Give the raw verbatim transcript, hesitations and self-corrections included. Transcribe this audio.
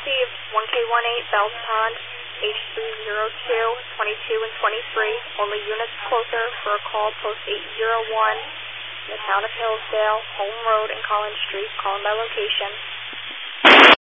received one K eighteen Bells Pond, H three zero two, twenty-two and twenty-three. Only units closer for a call, post eight zero one in the town of Hillsdale, Home Road and Collins Street. Calling by location.